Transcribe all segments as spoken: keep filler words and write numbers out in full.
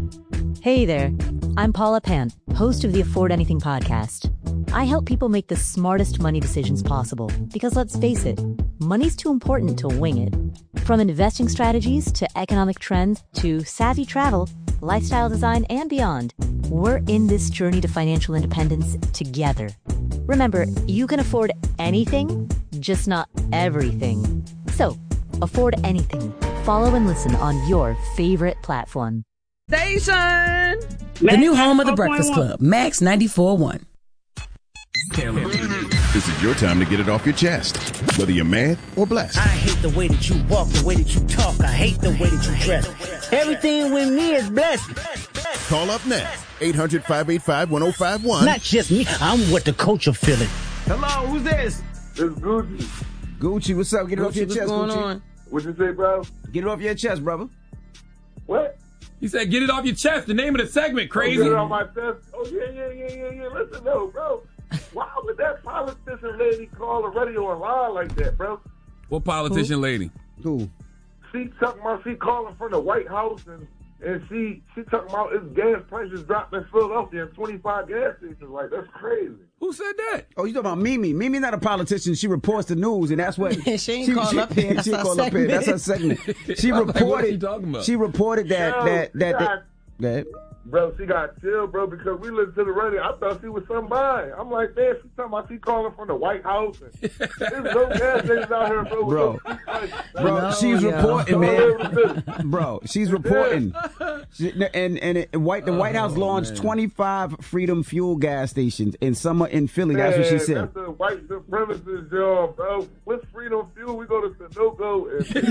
Hey there, I'm Paula Pant, host of the Afford Anything podcast. I help people make the smartest money decisions possible because, let's face it, money's too important to wing it. From investing strategies to economic trends to savvy travel, lifestyle design, and beyond, we're in this journey to financial independence together. Remember, you can afford anything, just not everything. So, afford anything. Follow and listen on your favorite platform. Station! The new home of the Breakfast Club, Max ninety-four point one. This is your time to get it off your chest, whether you're mad or blessed. I hate the way that you walk, the way that you talk. I hate the way that you dress. Everything with me is blessed. Call up next, eight hundred, five eight five, one oh five one. Not just me, I'm what the culture feeling. Hello, who's this? It's Gucci. Gucci, what's up? Get it Gucci, off your what's chest, going Gucci. on? What you say, bro? Get it off your chest, brother. What? He said, get it off your chest. The name of the segment, crazy. Oh, get it off my chest. Oh, yeah, yeah, yeah, yeah, yeah. Listen, though, bro. Why would that politician lady call the radio and lie like that, bro? What politician Who? lady? Who? She talking about she calling from the White House and and she she talking about it's gas prices dropped in Philadelphia and twenty-five gas stations. Like, that's crazy. Who said that? Oh, you talking about Mimi? Mimi not a politician. She reports the news, and that's what she ain't call she, up here. That's she her call up here. That's her segment. segment. She I'm like, reported. what are you talking about? She reported that Yo, that that, God. that, that Bro, she got chill, bro, because we listened to the radio. I thought she was somebody. I'm like, man, she talking about she calling from the White House. And there's no gas stations out here, bro. Bro. Like, Bro, No, she's yo. reporting, man. Bro, she's reporting. Yeah. She, and and it, White the White House Oh, launched man. twenty-five Freedom Fuel gas stations in summer in Philly. That's what she Man, said. That's the white supremacist job, bro. What's Freedom Fuel? We go to Sunoco.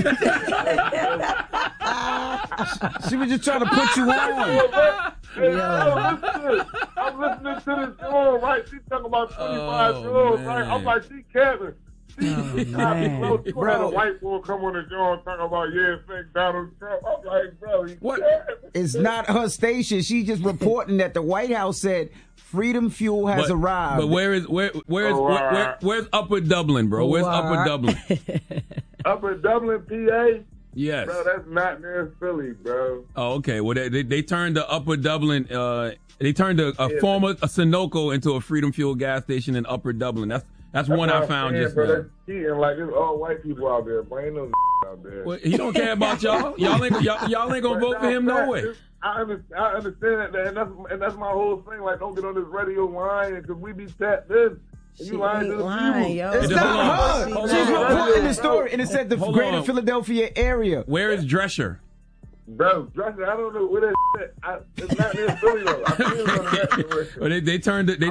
And She was just trying to put you on. Hey, yo, listen. I'm listening to this song, right? She's talking about twenty-five Oh, girls, man. right? I'm like, she capping. She, Oh, she got me man. close. You had Bro. a white boy come on the show and talk about, yeah, thank Donald Trump. I'm like, bro, you What? capping. It's not her station. She's just reporting that the White House said Freedom Fuel has But, arrived. but where is where where is Oh, where, uh, where, where's Upper Dublin, bro? Where's Upper What? Dublin? Up in Dublin, P A, Yes. bro, that's not near Philly, bro. Oh, okay. Well, they they, they turned the Upper Dublin. Uh, they turned a, a Yeah. former a Sunoco into a Freedom Fuel gas station in Upper Dublin. That's that's, That's one what I I'm found saying, just bro. now. That's cheating. Like, there's all white people out there, but ain't no out there. Well, he don't care about y'all. Y'all ain't y'all, y'all ain't gonna But vote for now, him no fact, way. it's- I understand, I understand that, and that's and that's my whole thing. Like, don't get on this radio line because we be tapped in. And She you lying to ain't the lying, people. yo. it's Just hold not on. her. Hold She's on. reporting the story, and it said the Hold greater on. Philadelphia area. Where is Drescher? Bro, Dresser, I don't know where that shit. I, it's not near Philly though. I feel on that direction. Well, they they turned it. They